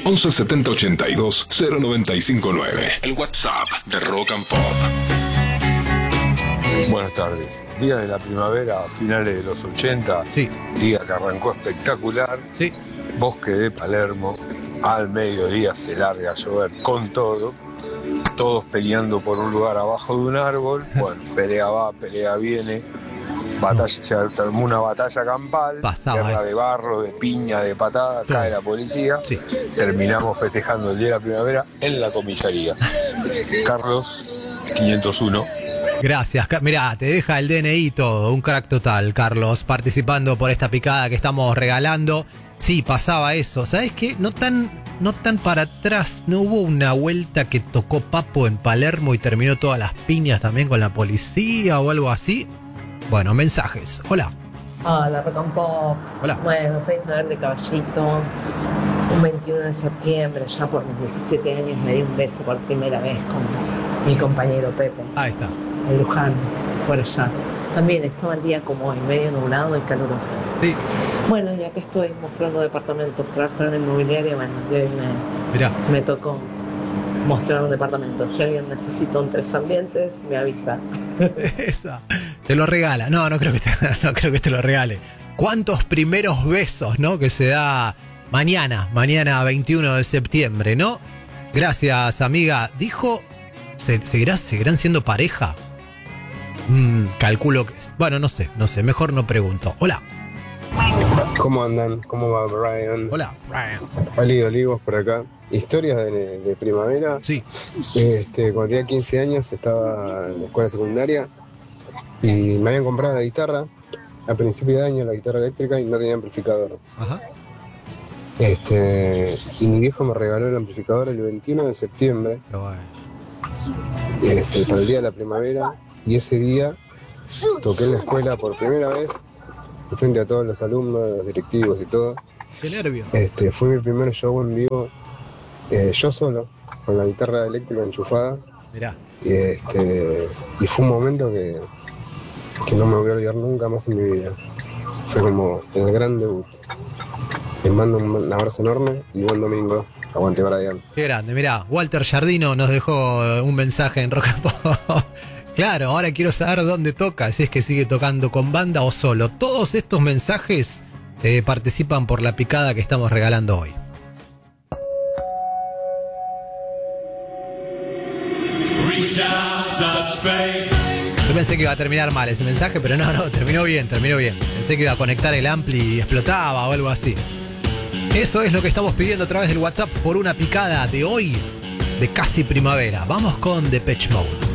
11 70 82 0959. El WhatsApp de Rock and Pop. Buenas tardes. Día de la primavera, finales de los 80. Sí. Día que arrancó espectacular. Sí. Bosque de Palermo. Al mediodía se larga a llover con todo. Todos peleando por un lugar abajo de un árbol. Bueno, pelea va, pelea viene. Batalla, se armó una batalla campal. Pasaba Guerra eso. de barro, de piña, de patada. Todo. Cae la policía. Sí. Terminamos festejando el día de la primavera en la comisaría. Carlos, 501. Gracias. Mirá, te deja el DNI todo. Un crack total, Carlos, participando por esta picada que estamos regalando. Sí, pasaba eso. ¿Sabes qué? No tan para atrás. ¿No hubo una vuelta que tocó Papo en Palermo y terminó todas las piñas también con la policía o algo así? Bueno, mensajes. Hola. Hola, Rock and Pop. Hola. Bueno, soy Isabel de Caballito. Un 21 de septiembre, ya por mis 17 años, me di un beso por primera vez con mi compañero Pepe, Ahí está. en Luján, por allá. También estaba el día como hoy, medio nublado y caluroso. Sí. Bueno, ya que estoy mostrando departamentos, trabajo en inmobiliaria, bueno, y hoy Mirá. me tocó mostrar un departamento. Si alguien necesita un 3 ambientes, me avisa. Esa. Te lo regala. No creo que te lo regale. ¿Cuántos primeros besos, no? Que se da mañana 21 de septiembre, ¿no? Gracias, amiga. Dijo, ¿seguirán siendo pareja? Calculo que... Bueno, no sé. Mejor no pregunto. Hola. ¿Cómo andan? ¿Cómo va Brian? Hola, Brian. Ali Olivos por acá. Historias de primavera. Sí. Cuando tenía 15 años estaba en la escuela secundaria y me habían comprado la guitarra a principio de año, la guitarra eléctrica, y no tenía amplificador. Ajá. Y mi viejo me regaló el amplificador el 21 de septiembre, Qué bueno. para el día de la primavera, y ese día toqué en la escuela por primera vez frente a todos los alumnos, los directivos y todo. Qué nervio. Fue mi primer show en vivo, yo solo, con la guitarra eléctrica enchufada. Mirá. Y fue un momento que no me voy a olvidar nunca más en mi vida. Fue como el gran debut. Les mando un abrazo enorme y buen domingo. Aguante, Brian. Qué grande. Mirá, Walter Jardino nos dejó un mensaje en Rock and Pop. Claro, ahora quiero saber dónde toca, si es que sigue tocando con banda o solo. Todos estos mensajes participan por la picada que estamos regalando hoy. Yo pensé que iba a terminar mal ese mensaje, pero no, terminó bien. Pensé que iba a conectar el ampli y explotaba o algo así. Eso es lo que estamos pidiendo a través del WhatsApp por una picada de hoy de casi primavera. Vamos con Depeche Mode.